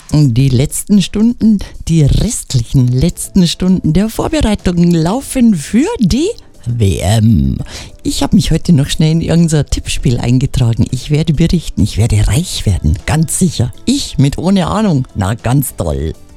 Die letzten Stunden, die restlichen letzten Stunden der Vorbereitungen laufen für die WM. Ich habe mich heute noch schnell in irgendein Tippspiel eingetragen. Ich werde berichten, ich werde reich werden, ganz sicher. Ich mit ohne Ahnung, na ganz toll.